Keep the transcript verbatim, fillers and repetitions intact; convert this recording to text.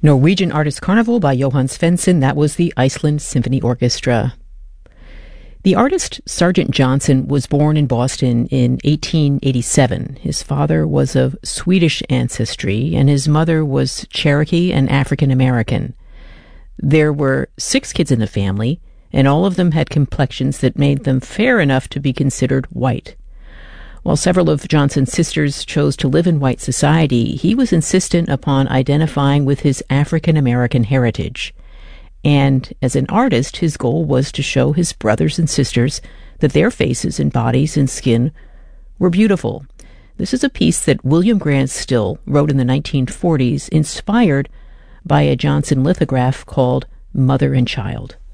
Norwegian Artist Carnival by Johan Svensson. That was the Iceland Symphony Orchestra. The artist Sargent Johnson was born in Boston in eighteen eighty-seven. His father was of Swedish ancestry, and his mother was Cherokee and African American. There were six kids in the family, and all of them had complexions that made them fair enough to be considered white. While several of Johnson's sisters chose to live in white society, he was insistent upon identifying with his African-American heritage. And as an artist, his goal was to show his brothers and sisters that their faces and bodies and skin were beautiful. This is a piece that William Grant Still wrote in the nineteen forties, inspired by a Johnson lithograph called Mother and Child.